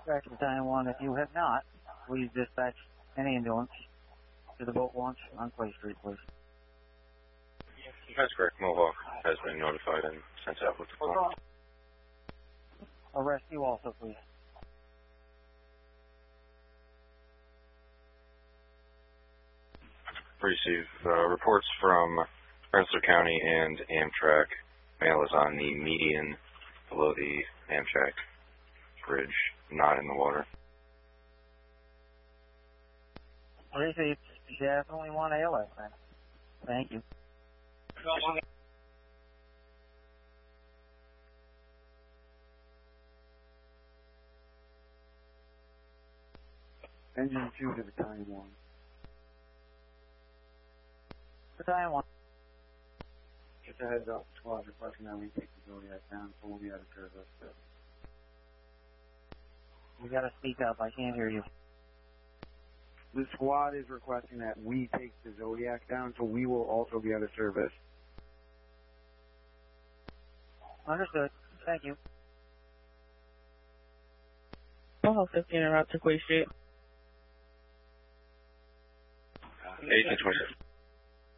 Correct, Battalion 1. If you have not, please dispatch an ambulance to the boat launch on Clay Street, please. That's correct. Mohawk has been notified and sent out with the call. A rescue also, please. Receive reports from Rensselaer County and Amtrak. Mail is on the median below the Amtrak bridge, not in the water. Received. Definitely want ALS, man. Thank you. Engine 2 to Battalion 1. Battalion 1. Just a heads up, squad requesting that we take the Zodiac down, so we'll be out of service. You gotta speak up, I can't hear you. The squad is requesting that we take the Zodiac down, so we will also be out of service. Understood. Thank you. Mohawk 15 en route to Quay Street. Agent 26.